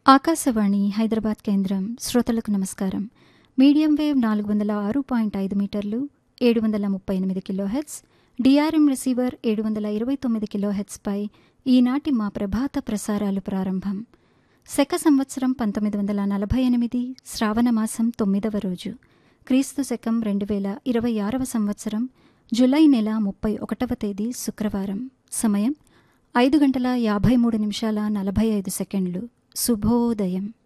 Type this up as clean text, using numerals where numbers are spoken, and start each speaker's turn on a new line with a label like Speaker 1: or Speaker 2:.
Speaker 1: ఆకాశవాణి హైదరాబాద్ కేంద్రం. శ్రోతలకు నమస్కారం. మీడియం వేవ్ 406.5 మీటర్లు 738 కిలోహెర్ట్జ్, డిఆర్ఎం రిసీవర్ 729 కిలోహెర్ట్జ్పై ఈనాటి మా ప్రభాత ప్రసారాలు ప్రారంభం. శక సంవత్సరం 1948 శ్రావణమాసం 9వ రోజు, క్రీస్తు శకం 2026వ సంవత్సరం జులై నెల 31వ తేదీ శుక్రవారం. సమయం 5:53:45. శుభోదయం.